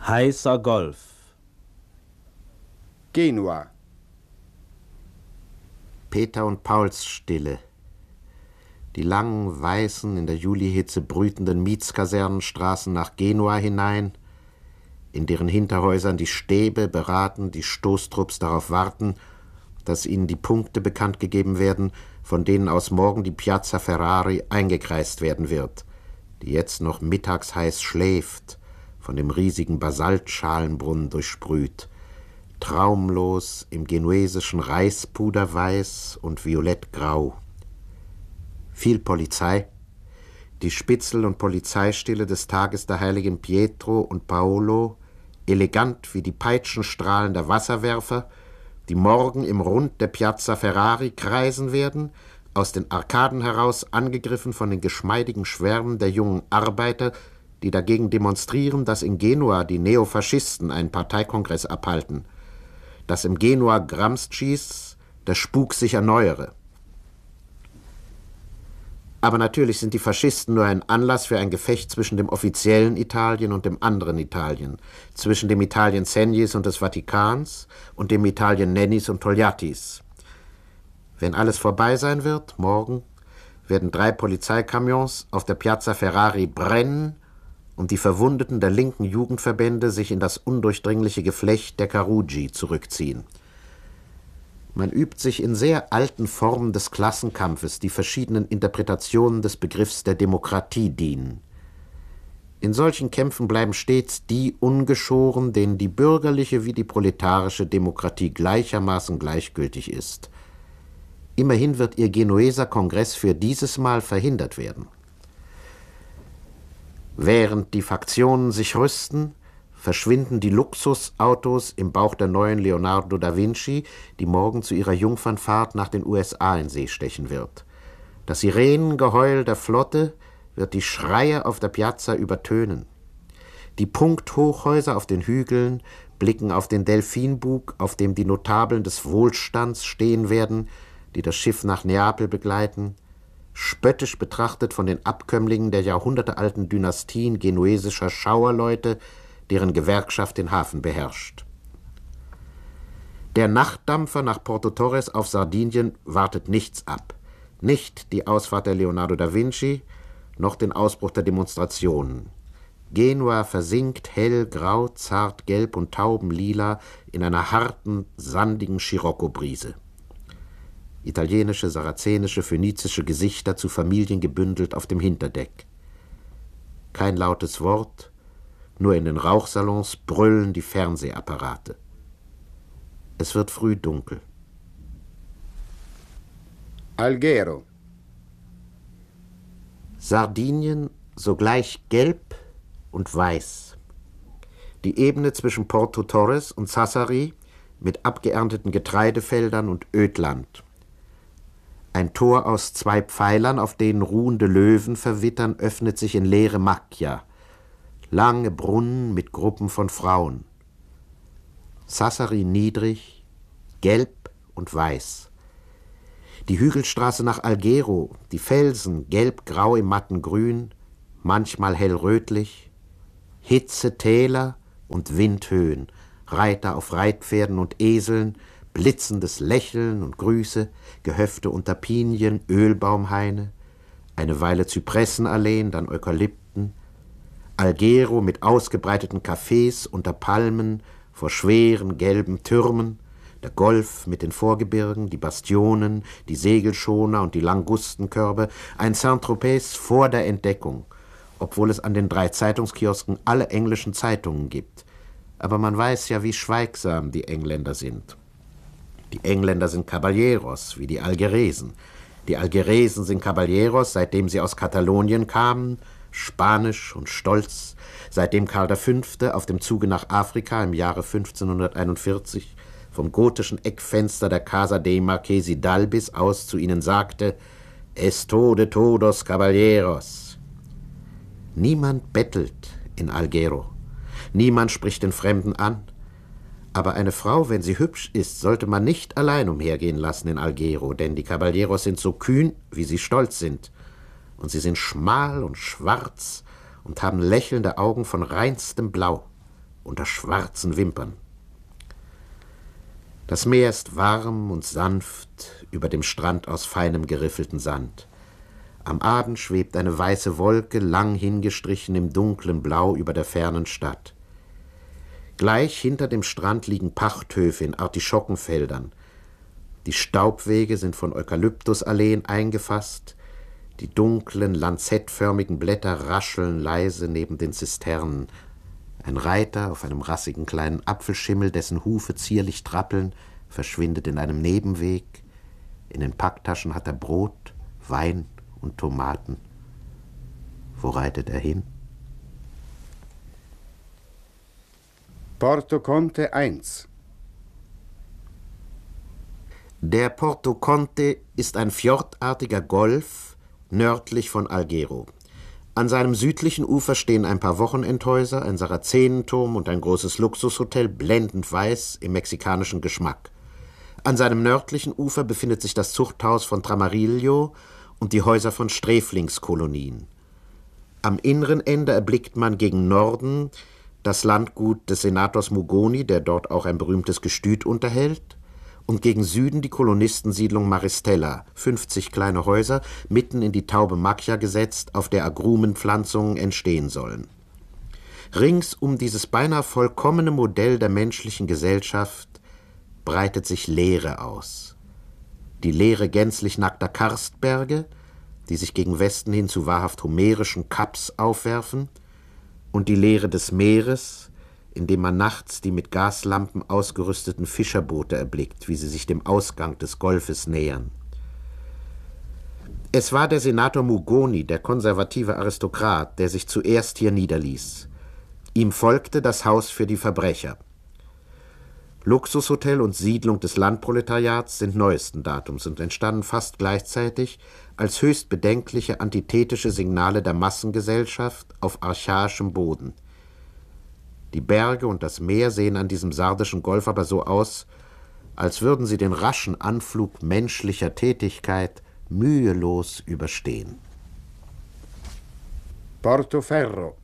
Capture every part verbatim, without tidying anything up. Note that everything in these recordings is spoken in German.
Heißer Golf. Genua. Peter und Pauls Stille. Die langen, weißen, in der Julihitze brütenden Mietskasernenstraßen nach Genua hinein, in deren Hinterhäusern die Stäbe beraten, die Stoßtrupps darauf warten, dass ihnen die Punkte bekannt gegeben werden, von denen aus morgen die Piazza Ferrari eingekreist werden wird, die jetzt noch mittagsheiß schläft, von dem riesigen Basaltschalenbrunnen durchsprüht, traumlos im genuesischen Reispuderweiß und violettgrau. Viel Polizei, die Spitzel- und Polizeistille des Tages der Heiligen Pietro und Paolo, elegant wie die Peitschenstrahlen der Wasserwerfer, die morgen im Rund der Piazza Ferrari kreisen werden, aus den Arkaden heraus angegriffen von den geschmeidigen Schwärmen der jungen Arbeiter, die dagegen demonstrieren, dass in Genua die Neofaschisten einen Parteikongress abhalten, dass im Genua Gramscis der Spuk sich erneuere. Aber natürlich sind die Faschisten nur ein Anlass für ein Gefecht zwischen dem offiziellen Italien und dem anderen Italien, zwischen dem Italien Segnis und des Vatikans und dem Italien Nennis und Togliattis. Wenn alles vorbei sein wird, morgen, werden drei Polizeikamions auf der Piazza Ferrari brennen und die Verwundeten der linken Jugendverbände sich in das undurchdringliche Geflecht der Carugi zurückziehen. Man übt sich in sehr alten Formen des Klassenkampfes, die verschiedenen Interpretationen des Begriffs der Demokratie dienen. In solchen Kämpfen bleiben stets die ungeschoren, denen die bürgerliche wie die proletarische Demokratie gleichermaßen gleichgültig ist. Immerhin wird ihr Genueser Kongress für dieses Mal verhindert werden. Während die Faktionen sich rüsten, verschwinden die Luxusautos im Bauch der neuen Leonardo da Vinci, die morgen zu ihrer Jungfernfahrt nach den U S A in See stechen wird. Das Sirenengeheul der Flotte wird die Schreie auf der Piazza übertönen. Die Punkthochhäuser auf den Hügeln blicken auf den Delfinbug, auf dem die Notabeln des Wohlstands stehen werden, die das Schiff nach Neapel begleiten, spöttisch betrachtet von den Abkömmlingen der jahrhundertealten Dynastien genuesischer Schauerleute, deren Gewerkschaft den Hafen beherrscht. Der Nachtdampfer nach Porto Torres auf Sardinien wartet nichts ab. Nicht die Ausfahrt der Leonardo da Vinci, noch den Ausbruch der Demonstrationen. Genua versinkt hell, grau, zart, gelb und taubenlila in einer harten, sandigen Scirocco-Brise. Italienische, sarazenische, phönizische Gesichter zu Familien gebündelt auf dem Hinterdeck. Kein lautes Wort, nur in den Rauchsalons brüllen die Fernsehapparate. Es wird früh dunkel. Alghero. Sardinien sogleich gelb und weiß. Die Ebene zwischen Porto Torres und Sassari mit abgeernteten Getreidefeldern und Ödland. Ein Tor aus zwei Pfeilern, auf denen ruhende Löwen verwittern, öffnet sich in leere Macchia. Lange Brunnen mit Gruppen von Frauen. Sassari niedrig, gelb und weiß. Die Hügelstraße nach Alghero, die Felsen gelb-grau im matten Grün, manchmal hellrötlich, Hitze, Täler und Windhöhen, Reiter auf Reitpferden und Eseln, blitzendes Lächeln und Grüße, Gehöfte unter Pinien, Ölbaumhaine, eine Weile Zypressenalleen, dann Eukalypten, Alghero mit ausgebreiteten Cafés unter Palmen vor schweren gelben Türmen, der Golf mit den Vorgebirgen, die Bastionen, die Segelschoner und die Langustenkörbe, ein Saint-Tropez vor der Entdeckung, obwohl es an den drei Zeitungskiosken alle englischen Zeitungen gibt. Aber man weiß ja, wie schweigsam die Engländer sind. Die Engländer sind Caballeros, wie die Algeresen. Die Algeresen sind Caballeros, seitdem sie aus Katalonien kamen, spanisch und stolz, seitdem Karl der Fünfte auf dem Zuge nach Afrika im Jahre fünfzehnhunderteinundvierzig vom gotischen Eckfenster der Casa dei Marchesi d'Albis aus zu ihnen sagte: Esto de todos caballeros. Niemand bettelt in Alghero, niemand spricht den Fremden an, aber eine Frau, wenn sie hübsch ist, sollte man nicht allein umhergehen lassen in Alghero, denn die Caballeros sind so kühn, wie sie stolz sind. Und sie sind schmal und schwarz und haben lächelnde Augen von reinstem Blau. unter schwarzen Wimpern. Das Meer ist warm und sanft über dem Strand aus feinem geriffelten Sand. Am Abend schwebt eine weiße Wolke lang hingestrichen im dunklen Blau über der fernen Stadt. Gleich hinter dem Strand liegen Pachthöfe in Artischockenfeldern. Die Staubwege sind von Eukalyptusalleen eingefasst. Die dunklen, lanzettförmigen Blätter rascheln leise neben den Zisternen. Ein Reiter auf einem rassigen kleinen Apfelschimmel, dessen Hufe zierlich trappeln, verschwindet in einem Nebenweg. In den Packtaschen hat er Brot, Wein und Tomaten. Wo reitet er hin? Porto Conte eins. Der Porto Conte ist ein fjordartiger Golf nördlich von Alghero. An seinem südlichen Ufer stehen ein paar Wochenendhäuser, ein Sarazenenturm und ein großes Luxushotel, blendend weiß im mexikanischen Geschmack. An seinem nördlichen Ufer befindet sich das Zuchthaus von Tramarillo und die Häuser von Sträflingskolonien. Am inneren Ende erblickt man gegen Norden das Landgut des Senators Mugoni, der dort auch ein berühmtes Gestüt unterhält, und gegen Süden die Kolonistensiedlung Maristella, fünfzig kleine Häuser, mitten in die taube Macchia gesetzt, auf der Agrumenpflanzungen entstehen sollen. Rings um dieses beinahe vollkommene Modell der menschlichen Gesellschaft breitet sich Leere aus. Die Leere gänzlich nackter Karstberge, die sich gegen Westen hin zu wahrhaft homerischen Kaps aufwerfen, und die Leere des Meeres, in dem man nachts die mit Gaslampen ausgerüsteten Fischerboote erblickt, wie sie sich dem Ausgang des Golfes nähern. Es war der Senator Mugoni, der konservative Aristokrat, der sich zuerst hier niederließ. Ihm folgte das Haus für die Verbrecher. Luxushotel und Siedlung des Landproletariats sind neuesten Datums und entstanden fast gleichzeitig als höchst bedenkliche antithetische Signale der Massengesellschaft auf archaischem Boden. Die Berge und das Meer sehen an diesem sardischen Golf aber so aus, als würden sie den raschen Anflug menschlicher Tätigkeit mühelos überstehen. Portoferro.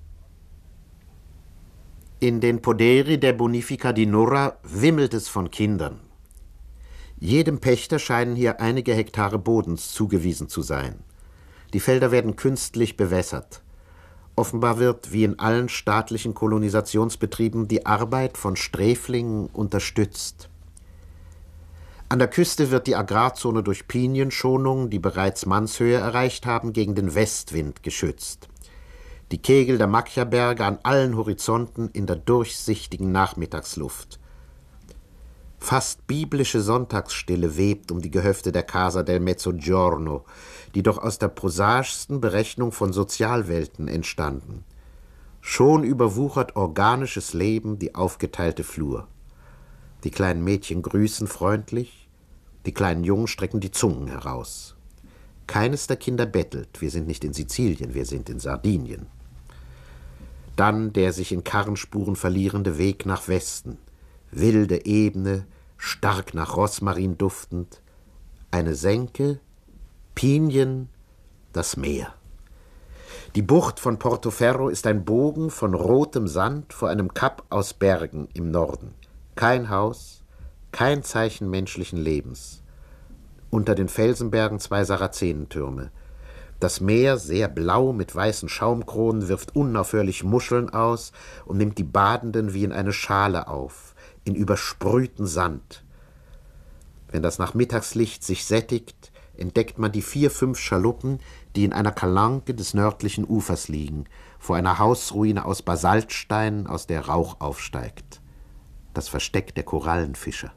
In den Poderi der Bonifica di Nurra wimmelt es von Kindern. Jedem Pächter scheinen hier einige Hektare Bodens zugewiesen zu sein. Die Felder werden künstlich bewässert. Offenbar wird, wie in allen staatlichen Kolonisationsbetrieben, die Arbeit von Sträflingen unterstützt. An der Küste wird die Agrarzone durch Pinienschonungen, die bereits Mannshöhe erreicht haben, gegen den Westwind geschützt. Die Kegel der Macchia-Berge an allen Horizonten in der durchsichtigen Nachmittagsluft. Fast biblische Sonntagsstille webt um die Gehöfte der Casa del Mezzogiorno, die doch aus der prosaischsten Berechnung von Sozialwelten entstanden. Schon überwuchert organisches Leben die aufgeteilte Flur. Die kleinen Mädchen grüßen freundlich, die kleinen Jungen strecken die Zungen heraus. Keines der Kinder bettelt, wir sind nicht in Sizilien, wir sind in Sardinien. Dann der sich in Karrenspuren verlierende Weg nach Westen, wilde Ebene, stark nach Rosmarin duftend, eine Senke, Pinien, das Meer. Die Bucht von Portoferro ist ein Bogen von rotem Sand vor einem Kap aus Bergen im Norden. Kein Haus, kein Zeichen menschlichen Lebens. Unter den Felsenbergen zwei Sarazenentürme. Das Meer, sehr blau mit weißen Schaumkronen, wirft unaufhörlich Muscheln aus und nimmt die Badenden wie in eine Schale auf, in übersprühten Sand. Wenn das Nachmittagslicht sich sättigt, entdeckt man die vier, fünf Schaluppen, die in einer Kalanke des nördlichen Ufers liegen, vor einer Hausruine aus Basaltsteinen, aus der Rauch aufsteigt. Das Versteck der Korallenfischer.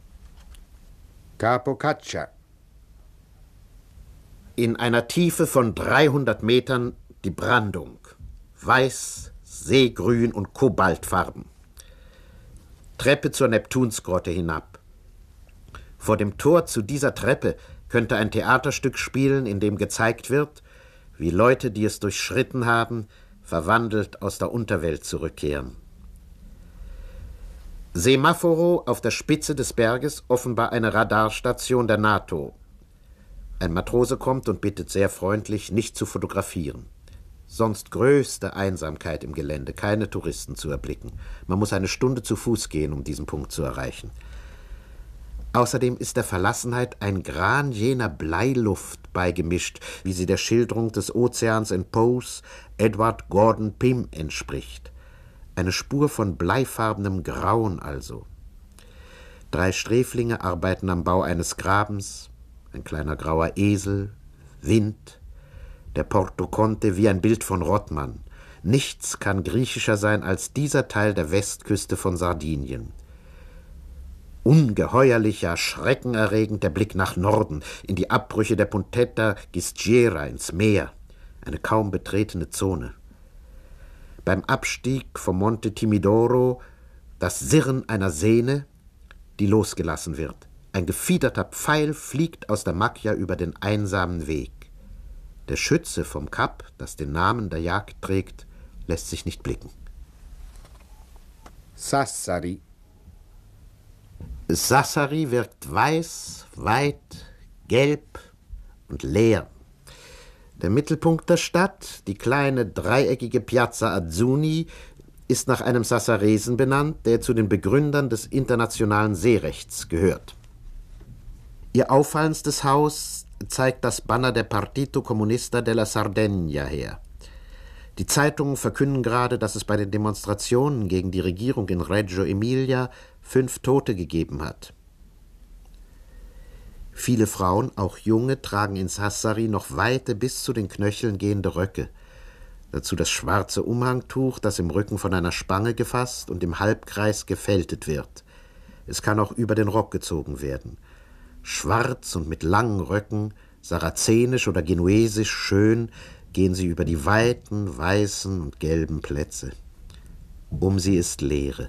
Capo Caccia. In einer Tiefe von dreihundert Metern die Brandung. Weiß, Seegrün und Kobaltfarben. Treppe zur Neptunsgrotte hinab. Vor dem Tor zu dieser Treppe könnte ein Theaterstück spielen, in dem gezeigt wird, wie Leute, die es durchschritten haben, verwandelt aus der Unterwelt zurückkehren. Semaphoro auf der Spitze des Berges, offenbar eine Radarstation der NATO. Ein Matrose kommt und bittet sehr freundlich, nicht zu fotografieren. sonst größte Einsamkeit im Gelände, keine Touristen zu erblicken. Man muss eine Stunde zu Fuß gehen, um diesen Punkt zu erreichen. Außerdem ist der Verlassenheit ein Gran jener Bleiluft beigemischt, wie sie der Schilderung des Ozeans in Poes Edward Gordon Pym entspricht. Eine Spur von bleifarbenem Grauen also. Drei Sträflinge arbeiten am Bau eines Grabens, ein kleiner grauer Esel, Wind, der Porto Conte wie ein Bild von Rottmann. Nichts kann griechischer sein als dieser Teil der Westküste von Sardinien. Ungeheuerlicher, schreckenerregend der Blick nach Norden, in die Abbrüche der Puntetta Gistgiera ins Meer, eine kaum betretene Zone. Beim Abstieg vom Monte Timidoro das Sirren einer Sehne, die losgelassen wird. Ein gefiederter Pfeil fliegt aus der Macchia über den einsamen Weg. Der Schütze vom Kap, das den Namen der Jagd trägt, lässt sich nicht blicken. Sassari. Sassari wirkt weiß, weit, gelb und leer. Der Mittelpunkt der Stadt, die kleine dreieckige Piazza Azzuni, ist nach einem Sassaresen benannt, der zu den Begründern des internationalen Seerechts gehört. Ihr auffallendstes Haus zeigt das Banner der Partito Comunista della Sardegna her. Die Zeitungen verkünden gerade, dass es bei den Demonstrationen gegen die Regierung in Reggio Emilia fünf Tote gegeben hat. Viele Frauen, auch junge, tragen in Sassari noch weite, bis zu den Knöcheln gehende Röcke. Dazu das schwarze Umhangtuch, das im Rücken von einer Spange gefasst und im Halbkreis gefältet wird. Es kann auch über den Rock gezogen werden. Schwarz und mit langen Röcken, sarazenisch oder genuesisch schön, gehen sie über die weiten, weißen und gelben Plätze. Um sie ist Leere.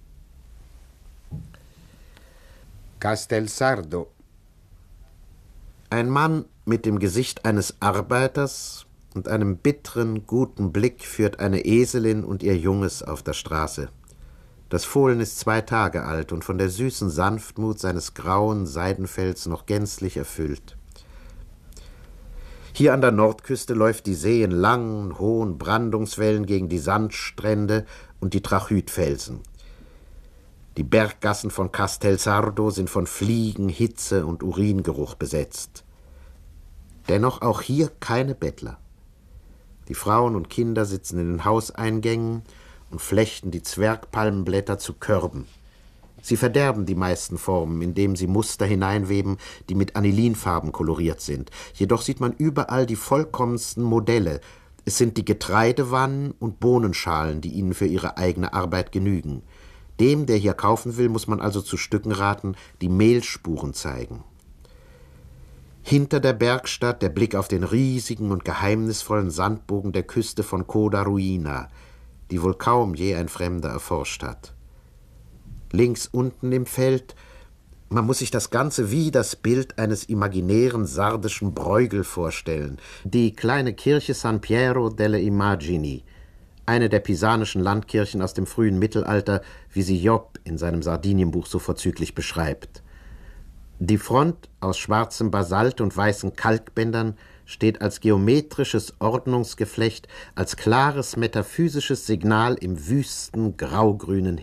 Castelsardo. Ein Mann mit dem Gesicht eines Arbeiters und einem bitteren, guten Blick führt eine Eselin und ihr Junges auf der Straße. Das Fohlen ist zwei Tage alt und von der süßen Sanftmut seines grauen Seidenfells noch gänzlich erfüllt. Hier an der Nordküste läuft die See in langen, hohen Brandungswellen gegen die Sandstrände und die Trachytfelsen. Die Berggassen von Castelsardo sind von Fliegen, Hitze und Uringeruch besetzt. Dennoch auch hier keine Bettler. Die Frauen und Kinder sitzen in den Hauseingängen und flechten die Zwergpalmenblätter zu Körben. Sie verderben die meisten Formen, indem sie Muster hineinweben, die mit Anilinfarben koloriert sind. Jedoch sieht man überall die vollkommensten Modelle. Es sind die Getreidewannen und Bohnenschalen, die ihnen für ihre eigene Arbeit genügen. Dem, der hier kaufen will, muss man also zu Stücken raten, die Mehlspuren zeigen. Hinter der Bergstadt der Blick auf den riesigen und geheimnisvollen Sandbogen der Küste von Coda Ruina, die wohl kaum je ein Fremder erforscht hat. Links unten im Feld, man muss sich das Ganze wie das Bild eines imaginären sardischen Bruegel vorstellen, die kleine Kirche San Piero delle Immagini, eine der pisanischen Landkirchen aus dem frühen Mittelalter, wie sie Job in seinem Sardinienbuch so vorzüglich beschreibt. Die Front aus schwarzem Basalt und weißen Kalkbändern steht als geometrisches Ordnungsgeflecht, als klares metaphysisches Signal im wüsten, graugrünen